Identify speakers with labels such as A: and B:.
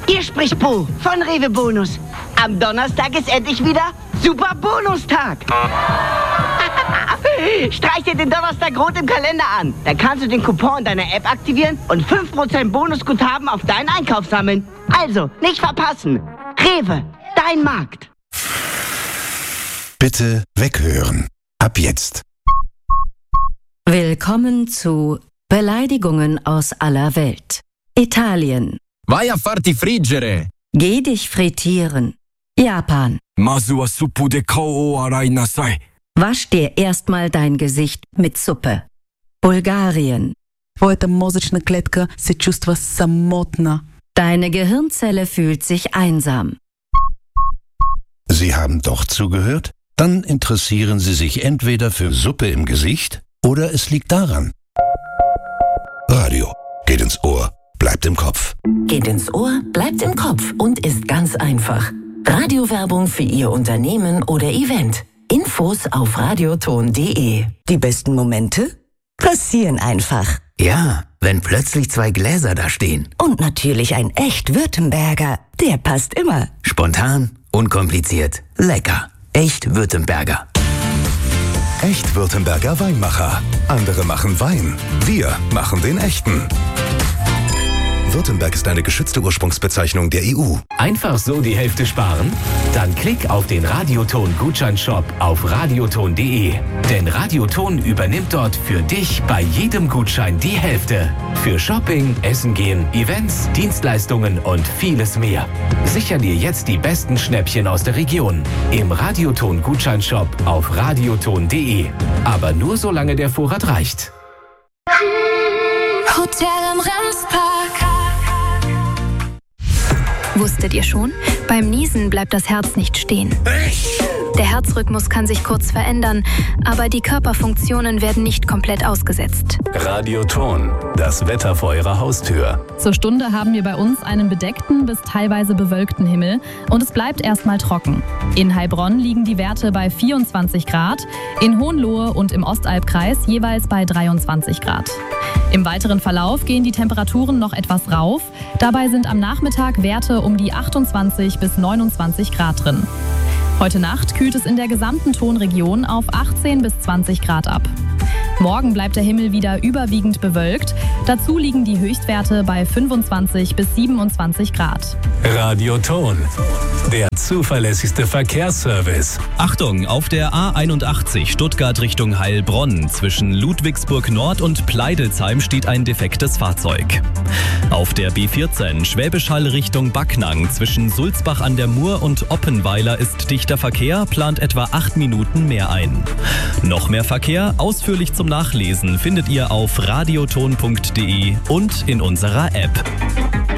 A: Hier spricht Bo von Rewe Bonus. Am Donnerstag ist endlich wieder Super Bonustag. Streich dir den Donnerstag rot im Kalender an. Dann kannst du den Coupon in deiner App aktivieren und 5% Bonusguthaben auf deinen Einkauf sammeln. Also, nicht verpassen. Rewe, dein Markt.
B: Bitte weghören. Ab jetzt.
C: Willkommen zu Beleidigungen aus aller Welt. Italien.
D: Vai a farti friggere.
C: Geh dich frittieren. Japan.
E: Mazu wa suppu de kao o arai nasai.
C: Wasch dir erstmal dein Gesicht mit Suppe. Bulgarien.
F: Твоята мозъчна клетка се чувства самотна.
C: Deine Gehirnzelle fühlt sich einsam.
B: Sie haben doch zugehört? Dann interessieren Sie sich entweder für Suppe im Gesicht oder es liegt daran. Radio geht ins Ohr, bleibt im Kopf.
G: Geht ins Ohr, bleibt im Kopf und ist ganz einfach. Radiowerbung für Ihr Unternehmen oder Event. Infos auf radioton.de.
H: Die besten Momente passieren einfach.
I: Ja, wenn plötzlich 2 Gläser da stehen.
H: Und natürlich ein echt Württemberger. Der passt immer.
I: Spontan, unkompliziert, lecker. Echt Württemberger.
B: Echt Württemberger Weinmacher. Andere machen Wein. Wir machen den echten. Württemberg ist eine geschützte Ursprungsbezeichnung der EU.
J: Einfach so die Hälfte sparen? Dann klick auf den Radioton-Gutscheinshop auf radioton.de. Denn Radioton übernimmt dort für dich bei jedem Gutschein die Hälfte. Für Shopping, Essen gehen, Events, Dienstleistungen und vieles mehr. Sicher dir jetzt die besten Schnäppchen aus der Region. Im Radioton-Gutscheinshop auf radioton.de. Aber nur solange der Vorrat reicht.
K: Hotel am Remspark.
L: Wusstet ihr schon? Beim Niesen bleibt das Herz nicht stehen. Der Herzrhythmus kann sich kurz verändern, aber die Körperfunktionen werden nicht komplett ausgesetzt.
M: Radioton, das Wetter vor Ihrer Haustür.
N: Zur Stunde haben wir bei uns einen bedeckten bis teilweise bewölkten Himmel und es bleibt erstmal trocken. In Heilbronn liegen die Werte bei 24 Grad, in Hohenlohe und im Ostalbkreis jeweils bei 23 Grad. Im weiteren Verlauf gehen die Temperaturen noch etwas rauf. Dabei sind am Nachmittag Werte um die 28 bis 29 Grad drin. Heute Nacht kühlt es in der gesamten Tonregion auf 18 bis 20 Grad ab. Morgen bleibt der Himmel wieder überwiegend bewölkt. Dazu liegen die Höchstwerte bei 25 bis 27 Grad.
M: Radioton, der zuverlässigste Verkehrsservice.
O: Achtung, auf der A81 Stuttgart Richtung Heilbronn zwischen Ludwigsburg Nord und Pleidelsheim steht ein defektes Fahrzeug. Auf der B14 Schwäbisch Hall Richtung Backnang zwischen Sulzbach an der Mur und Oppenweiler ist dichter Verkehr, plant etwa 8 Minuten mehr ein. Noch mehr Verkehr, ausführlich zum Nachlesen, findet ihr auf radioton.de und in unserer App.